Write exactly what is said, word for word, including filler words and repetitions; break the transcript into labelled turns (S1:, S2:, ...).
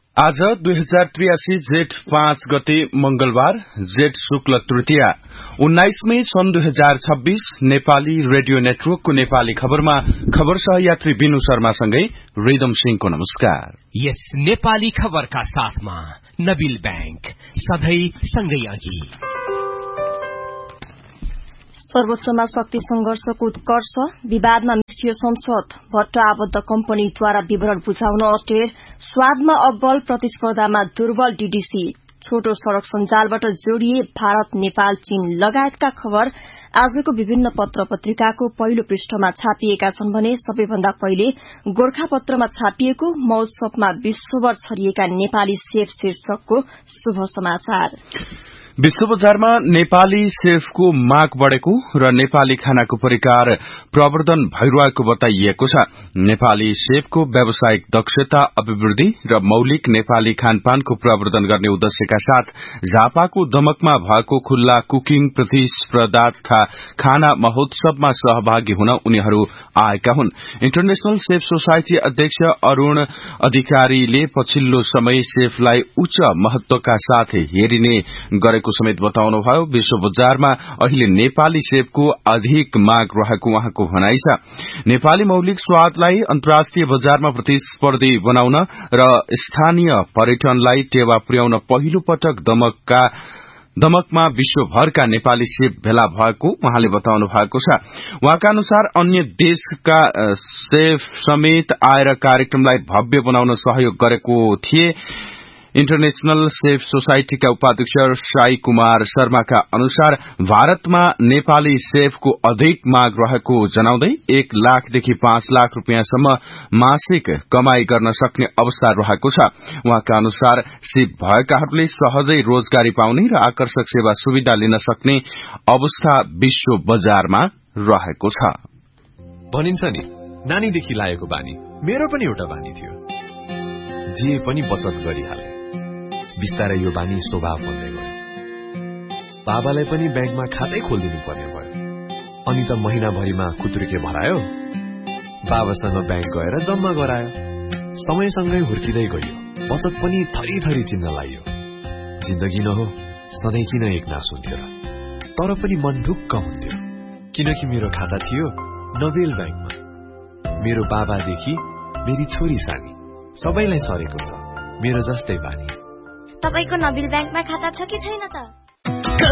S1: आज दुई हजार त्रियासी जेठ पाँच गते मंगलबार जेठ शुक्ल तृतीया उन्नाइस मई सन् दुई हजार छब्बीस नेपाली रेडियो नेटवर्कको नेपाली खबरमा खबर सहयात्री बिनु शर्मासँगै रिदम सिंहको नमस्कार।
S2: यस नेपाली खबरका साथमा नबिल बैंक सधैं सँगै अघि।
S3: सर्वोच्चमा शक्ति संघर्षको उत्कर्ष विवादमा मिसियो संसद भट्ट आबद्ध कम्पनीद्वारा विवरण बुझाउन अटेर स्वादमा अब्बल प्रतिस्पर्धामा दुर्बल डीडीसी छोटो सड़क सञ्जालबाट जोडिए भारत नेपाल चीन लगायतका खबर आजको विभिन्न पत्र पत्रिकाको पहिलो पृष्ठमा छापिएका छन् भने सबैभन्दा पहिले गोर्खापत्रमा छापिएको महोत्सवमा विश्वभर छरिएका नेपाली सेफ शीर्षकको शुभ समाचार।
S1: विश्व बजारमा नेपाली सेफको माग बढ़ेको र नेपाली खानाको परिकार प्रवर्धन भइरहेको बताइएको छ। नेपाली सेफको व्यावसायिक दक्षता अभिवृद्धि र मौलिक नेपाली खानपानको प्रवर्धन गर्ने उद्देश्यका साथ झापाको दमकमा भएको खुल्ला कुकिङ प्रतिस्पर्धा तथा खाना महोत्सवमा सहभागी हुन उनीहरू आएका हुन्। इन्टरनेशनल सेफ सोसाइटी अध्यक्ष अरूण अधिकारीले पछिल्लो समय सेफलाई उच्च महत्वका साथ हेरिने गरेको समेत बताउनुभयो। विश्व बजारमा अहिले नेपाली सेफको अधिक माग रहेको उहाँको भनाइ छ। नेपाली मौलिक स्वादलाई अन्तर्राष्ट्रिय बजारमा प्रतिस्पर्धी बनाउन र स्थानीय पर्यटनलाई टेवा पुर्याउन पहिलो पटक दमकका दमकमा विश्वभरका नेपाली सेफ भेला भएको उहाँले बताउनु भएको छ। उहाँका अनुसार अन्य देशका सेफ समेत आएर कार्यक्रमलाई भव्य बनाउन सहयोग गरेको थिए। इन्टरनेशनल सेफ सोसाइटीका उपाध्यक्ष साई कुमार शर्माका अनुसार भारतमा नेपाली सेफको अधिक माग रहेको जनाउँदै एक लाखदेखि पाँच लाख रूपियाँसम्म मासिक कमाई गर्न सक्ने अवस्था रहेको छ। उहाँका अनुसार सेफ भएकाहरूले सहजै रोजगारी पाउने र आकर्षक सेवा सुविधा लिन सक्ने अवस्था विश्व बजारमा रहेको छ।
S4: भनिन्छ नि नानीदेखि लागेको बानी मेरो पनि एउटा बानी थियो, जे पनि बचत गरिहाले। बिस्तारै यो बानी स्वभाव बन्दै गयो। बाबालाई पनि ब्याङ्कमा खातै खोलिदिनु पर्ने भयो। अनि त महिनाभरिमा खुत्रुके भरायो, बाबासँग ब्याङ्क गएर जम्मा गरायो। समयसँगै हुर्किँदै गयो, बचत पनि थरी थरी चिन्न लाग्यो। जिन्दगी न हो सधैँ किन एक नास हुन्थ्यो र, तर पनि मन ढुक्क हुन्थ्यो किनकि मेरो खाता थियो नबेल ब्याङ्कमा। मेरो बाबादेखि मेरी छोरी सानी सबैलाई सरेको छ मेरो जस्तै बानी।
S5: तपाईको नबिल ब्याङ्कमा खाता छ कि छैन त?